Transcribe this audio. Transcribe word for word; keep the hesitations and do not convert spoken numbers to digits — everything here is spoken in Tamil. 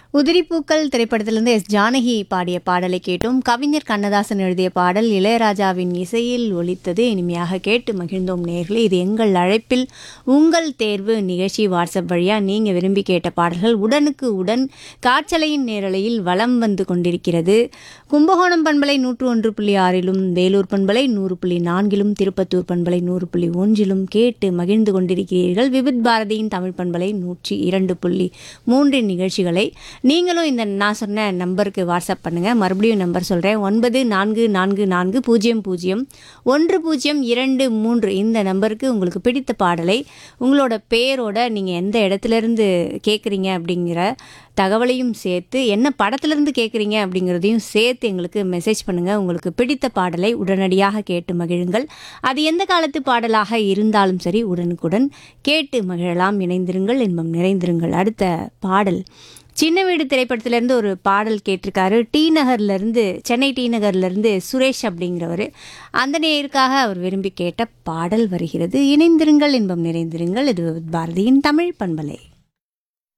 உதிரிப்பூக்கள் திரைப்படத்திலிருந்து எஸ் ஜானகி பாடிய பாடலை கேட்டோம். கவிஞர் கண்ணதாசன் எழுதிய பாடல் இளையராஜாவின் இசையில் ஒலித்தது. இனிமையாக கேட்டு மகிழ்ந்தோம் நேயர்களே. இது எங்கள் அழைப்பில் உங்கள் தேர்வு நிகழ்ச்சி. வாட்ஸ்அப் வழியாக நீங்கள் விரும்பி கேட்ட பாடல்கள் உடனுக்கு உடன் காற்றலையின் நேரலையில் வலம் வந்து கொண்டிருக்கிறது. கும்பகோணம் பண்பலை நூற்று ஒன்று புள்ளி ஆறிலும், வேலூர் பண்பலை நூறு புள்ளி நான்கிலும், திருப்பத்தூர் பண்பலை நூறு புள்ளி ஒன்றிலும் கேட்டு மகிழ்ந்து கொண்டிருக்கிறீர்கள். விவித் பாரதியின் தமிழ் பண்பலை நூற்றி இரண்டு புள்ளி மூன்றின் நிகழ்ச்சிகளை நீங்களும் இந்த நான் சொன்ன நம்பருக்கு வாட்ஸ்அப் பண்ணுங்கள். மறுபடியும் நம்பர் சொல்கிறேன். ஒன்பது நான்கு நான்கு நான்கு பூஜ்ஜியம் பூஜ்ஜியம் ஒன்று பூஜ்ஜியம் இரண்டு மூன்று இந்த நம்பருக்கு உங்களுக்கு பிடித்த பாடலை உங்களோட பேரோட நீங்கள் எந்த இடத்துலேருந்து கேட்குறீங்க அப்படிங்கிற தகவலையும் சேர்த்து, என்ன படத்துலேருந்து கேட்குறீங்க அப்படிங்கிறதையும் சேர்த்து எங்களுக்கு மெசேஜ் பண்ணுங்கள். உங்களுக்கு பிடித்த பாடலை உடனடியாக கேட்டு மகிழுங்கள். அது எந்த காலத்து பாடலாக இருந்தாலும் சரி உடனுக்குடன் கேட்டு மகிழலாம். இணைந்திருங்கள், இன்பம் நிறைந்திருங்கள். அடுத்த பாடல் சின்ன வீடு திரைப்படத்திலேருந்து ஒரு பாடல் கேட்டிருக்காரு. டி நகர்லேருந்து, சென்னை டி நகர்லேருந்து சுரேஷ் அப்படிங்கிறவர். அந்த நேயருக்காக அவர் விரும்பி கேட்ட பாடல் வருகிறது. இணைந்திருங்கள், இன்பம் நிறைந்திருங்கள். இது பாரதியின் தமிழ் பண்பலை.